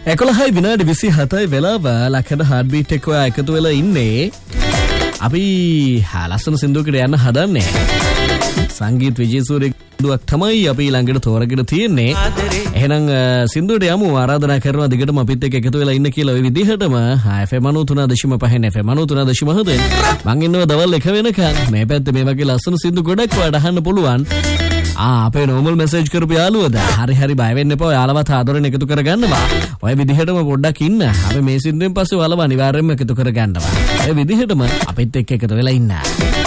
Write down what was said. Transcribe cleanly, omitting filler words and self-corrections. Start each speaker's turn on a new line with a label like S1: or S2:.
S1: 11:27 වෙලාව ලක්ෂණ හાર્ට්බීට් එක ඔයා එකතු වෙලා ඉන්නේ. අපි ලස්සන සින්දුවකට යන්න හදන්නේ. සංගීත් විජේසූරිය දුවක් තමයි අපි ළඟට තෝරගෙන තියෙන්නේ. එහෙනම් සින්දුවට යමු. ආරාධනා කරනවා දිගටම අපිත් එක්ක එකතු වෙලා ඉන්න කියලා ඔය විදිහටම FM 93.5 FM 93.7 මං ඉන්නවා දවල් 1 වෙනකන්. මේ පැත්තේ මේ වගේ ලස්සන සින්දු ගොඩක් ඔයාලට අහන්න පුළුවන්. අපේ නෝමල් මෙසේජ් කරපු යාළුවද හරි බය වෙන්න එපා. ඔයාලවත් ආදරෙන් එකතු කරගන්නවා. ඔය විදිහටම පොඩ්ඩක් ඉන්න. අපි මේ සින්දුවෙන් පස්සේ ඔයාලව අනිවාර්යයෙන්ම එකතු කරගන්නවා. ඔය විදිහටම අපිත් එක්ක එකතු වෙලා ඉන්න.